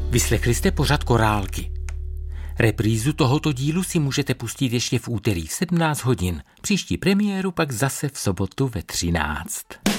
Vyslechli jste pořad Korálky. Reprízu tohoto dílu si můžete pustit ještě v úterý v 17 hodin. Příští premiéru pak zase v sobotu ve 13.